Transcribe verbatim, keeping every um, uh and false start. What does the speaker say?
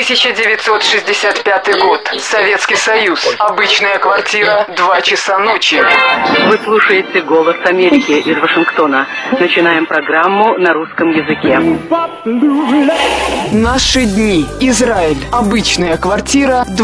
тысяча девятьсот шестьдесят пятый год. Советский Союз. Обычная квартира. Два часа ночи. Вы слушаете «Голос Америки» из Вашингтона. Начинаем программу на русском языке. Наши дни. Израиль. Обычная квартира.